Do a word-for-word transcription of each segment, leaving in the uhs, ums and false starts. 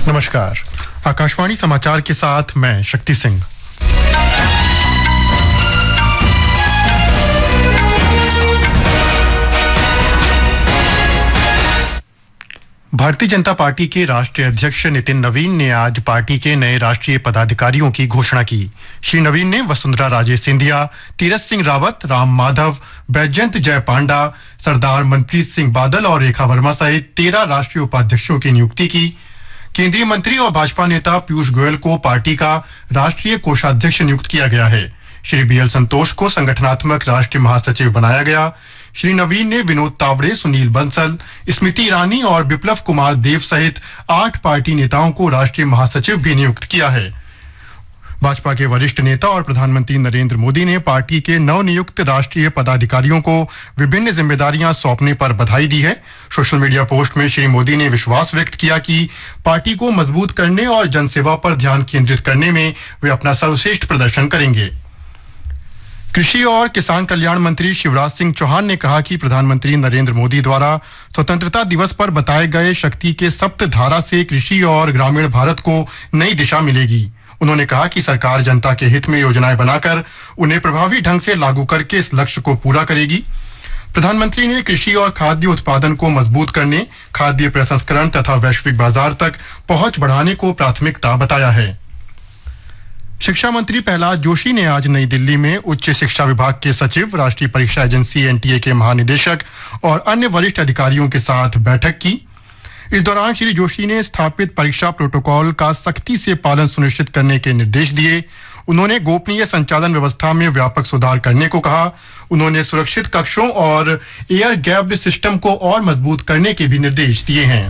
नमस्कार, आकाशवाणी समाचार के साथ मैं शक्ति सिंह। भारतीय जनता पार्टी के राष्ट्रीय अध्यक्ष नितिन नवीन ने आज पार्टी के नए राष्ट्रीय पदाधिकारियों की घोषणा की। श्री नवीन ने वसुंधरा राजे सिंधिया, तीरथ सिंह रावत, राम माधव, बैजयंत जय पांडा, सरदार मनप्रीत सिंह बादल और रेखा वर्मा सहित तेरह राष्ट्रीय उपाध्यक्षों की नियुक्ति की। केंद्रीय मंत्री और भाजपा नेता पीयूष गोयल को पार्टी का राष्ट्रीय कोषाध्यक्ष नियुक्त किया गया है। श्री बी एल संतोष को संगठनात्मक राष्ट्रीय महासचिव बनाया गया। श्री नवीन ने विनोद तावड़े, सुनील बंसल, स्मृति ईरानी और विप्लव कुमार देव सहित आठ पार्टी नेताओं को राष्ट्रीय महासचिव भी नियुक्त किया है। भाजपा के वरिष्ठ नेता और प्रधानमंत्री नरेंद्र मोदी ने पार्टी के नवनियुक्त राष्ट्रीय पदाधिकारियों को विभिन्न जिम्मेदारियां सौंपने पर बधाई दी है। सोशल मीडिया पोस्ट में श्री मोदी ने विश्वास व्यक्त किया कि पार्टी को मजबूत करने और जनसेवा पर ध्यान केंद्रित करने में वे अपना सर्वश्रेष्ठ प्रदर्शन करेंगे। कृषि और किसान कल्याण मंत्री शिवराज सिंह चौहान ने कहा कि प्रधानमंत्री नरेंद्र मोदी द्वारा स्वतंत्रता दिवस पर बताए गए शक्ति के सप्त धारा से कृषि और ग्रामीण भारत को नई दिशा मिलेगी। उन्होंने कहा कि सरकार जनता के हित में योजनाएं बनाकर उन्हें प्रभावी ढंग से लागू करके इस लक्ष्य को पूरा करेगी। प्रधानमंत्री ने कृषि और खाद्य उत्पादन को मजबूत करने, खाद्य प्रसंस्करण तथा वैश्विक बाजार तक पहुंच बढ़ाने को प्राथमिकता बताया है। शिक्षा मंत्री प्रहलाद जोशी ने आज नई दिल्ली में उच्च शिक्षा विभाग के सचिव, राष्ट्रीय परीक्षा एजेंसी एन टी ए के महानिदेशक और अन्य वरिष्ठ अधिकारियों के साथ बैठक की। इस दौरान श्री जोशी ने स्थापित परीक्षा प्रोटोकॉल का सख्ती से पालन सुनिश्चित करने के निर्देश दिए। उन्होंने गोपनीय संचालन व्यवस्था में व्यापक सुधार करने को कहा। उन्होंने सुरक्षित कक्षों और एयर गैप्ड सिस्टम को और मजबूत करने के भी निर्देश दिए हैं।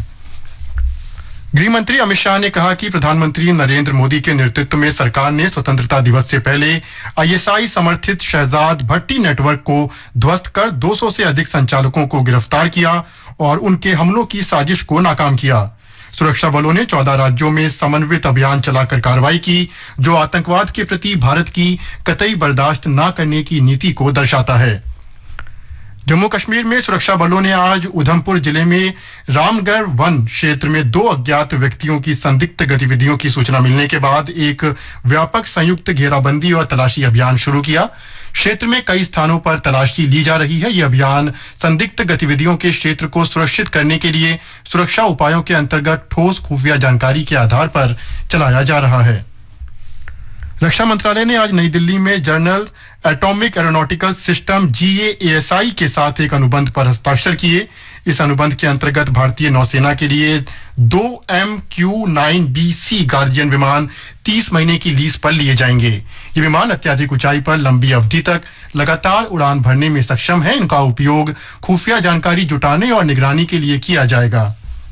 गृह मंत्री अमित शाह ने कहा कि प्रधानमंत्री नरेंद्र मोदी के नेतृत्व में सरकार ने स्वतंत्रता दिवस से पहले आई एस आई समर्थित शहजाद भट्टी नेटवर्क को ध्वस्त कर दो सौ से अधिक संचालकों को गिरफ्तार किया और उनके हमलों की साजिश को नाकाम किया। सुरक्षा बलों ने चौदह राज्यों में समन्वित अभियान चलाकर कार्रवाई की, जो आतंकवाद के प्रति भारत की कतई बर्दाश्त न करने की नीति को दर्शाता है। जम्मू कश्मीर में सुरक्षा बलों ने आज उधमपुर जिले में रामगढ़ वन क्षेत्र में दो अज्ञात व्यक्तियों की संदिग्ध गतिविधियों की सूचना मिलने के बाद एक व्यापक संयुक्त घेराबंदी और तलाशी अभियान शुरू किया। क्षेत्र में कई स्थानों पर तलाशी ली जा रही है। यह अभियान संदिग्ध गतिविधियों के क्षेत्र को सुरक्षित करने के लिए सुरक्षा उपायों के अंतर्गत ठोस खुफिया जानकारी के आधार पर चलाया जा रहा है। रक्षा मंत्रालय ने आज नई दिल्ली में journal atomic aeronautical system ji A A S I के साथ एक अनुबंध पर हस्ताक्षर किए। इस अनुबंध के अंतर्गत भारतीय नौसेना के लिए दो M Q nine B C guardian विमान तीस महीने की लीज पर लिए जाएंगे। ये विमान अत्यधिक ऊंचाई पर लंबी अवधि तक लगातार उड़ान भरने में सक्षम है। इनका उपयोग खुफिया जानकारी जुटाने और निगरानी के लिए किया जाएगा।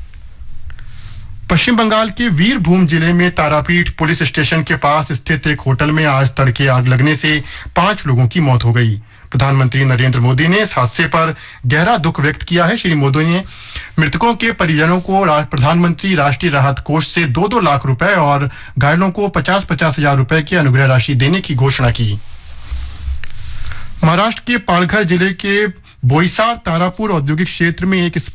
पश्चिम बंगाल के वीरभूम जिले में तारापीठ पुलिस स्टेशन के पास स्थित एक होटल में आज तड़के आग लगने से पांच लोगों की मौत हो गई। प्रधानमंत्री नरेंद्र मोदी ने इस हादसे पर गहरा दुख व्यक्त किया है। श्री मोदी ने मृतकों के परिजनों को प्रधानमंत्री राष्ट्रीय राहत कोष से दो दो लाख रुपए और घायलों को पचास पचास हजार रुपए की अनुग्रह राशि देने की घोषणा की। महाराष्ट्र के पालघर जिले के बोईसर तारापुर औद्योगिक क्षेत्र में एक